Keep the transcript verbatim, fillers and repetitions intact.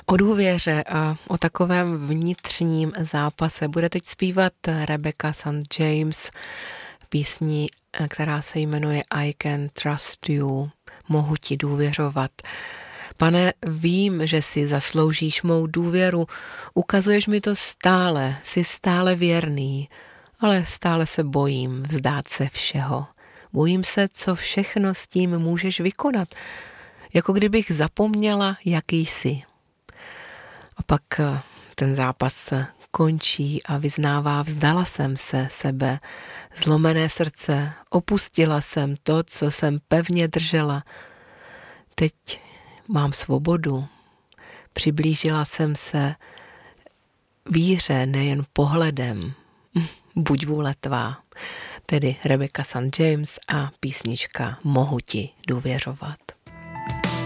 O důvěře a o takovém vnitřním zápase bude teď zpívat Rebecca Saint James písní, která se jmenuje I Can Trust You, mohu ti důvěřovat. Pane, vím, že si zasloužíš mou důvěru, ukazuješ mi to stále, jsi stále věrný, ale stále se bojím vzdát se všeho. Bojím se, co všechno s tím můžeš vykonat, jako kdybych zapomněla, jaký jsi. A pak ten zápas končí a vyznává, vzdala jsem se sebe, zlomené srdce, opustila jsem to, co jsem pevně držela. Teď mám svobodu, přiblížila jsem se víře nejen pohledem, buď vůle tvá, tedy Rebecca Saint James a písnička Mohu ti důvěřovat.